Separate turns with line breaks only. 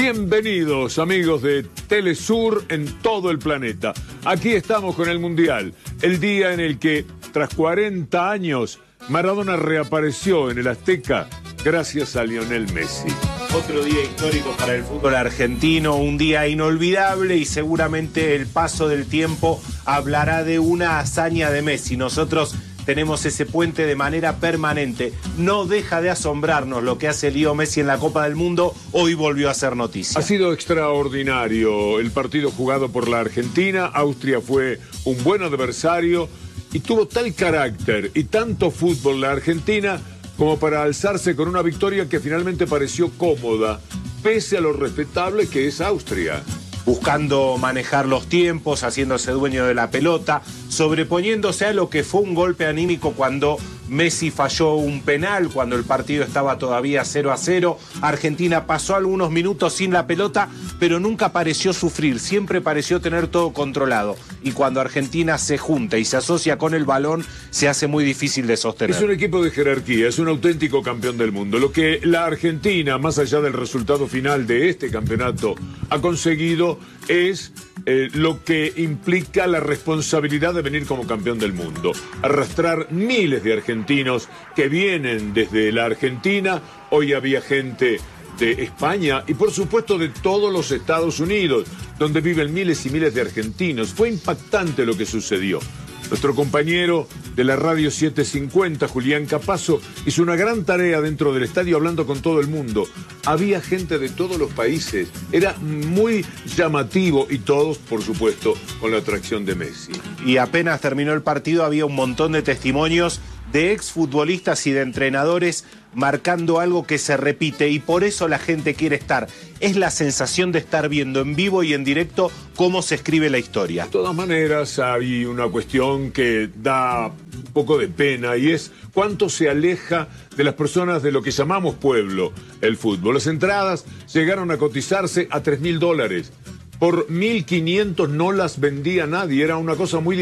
Bienvenidos amigos de Telesur en todo el planeta. Aquí estamos con el Mundial, el día en el que tras 40 años Maradona reapareció en el Azteca gracias a Lionel Messi.
Otro día histórico para el fútbol argentino, un día inolvidable y seguramente el paso del tiempo hablará de una hazaña de Messi. Nosotros tenemos ese puente de manera permanente. No deja de asombrarnos lo que hace Leo Messi en la Copa del Mundo. Hoy volvió a ser noticia.
Ha sido extraordinario el partido jugado por la Argentina. Austria fue un buen adversario y tuvo tal carácter y tanto fútbol la Argentina como para alzarse con una victoria que finalmente pareció cómoda, pese a lo respetable que es Austria.
Buscando manejar los tiempos, haciéndose dueño de la pelota, sobreponiéndose a lo que fue un golpe anímico cuando Messi falló un penal, cuando el partido estaba todavía 0-0. Argentina pasó algunos minutos sin la pelota, pero nunca pareció sufrir, siempre pareció tener todo controlado. Y cuando Argentina se junta y se asocia con el balón, se hace muy difícil de sostener.
Es un equipo de jerarquía, es un auténtico campeón del mundo. Lo que la Argentina, más allá del resultado final de este campeonato, ha conseguido es lo que implica la responsabilidad de venir como campeón del mundo. Arrastrar miles de argentinos que vienen desde la Argentina. Hoy había gente de España y por supuesto de todos los Estados Unidos, donde viven miles y miles de argentinos. Fue impactante lo que sucedió. Nuestro compañero de la Radio 750, Julián Capazo, hizo una gran tarea dentro del estadio hablando con todo el mundo. Había gente de todos los países. Era muy llamativo y todos, por supuesto, con la atracción de Messi.
Y apenas terminó el partido había un montón de testimonios de exfutbolistas y de entrenadores marcando algo que se repite y por eso la gente quiere estar. Es la sensación de estar viendo en vivo y en directo cómo se escribe la historia.
De todas maneras, hay una cuestión que da un poco de pena y es cuánto se aleja de las personas de lo que llamamos pueblo el fútbol. Las entradas llegaron a cotizarse a $3.000. Por 1.500 no las vendía nadie, era una cosa muy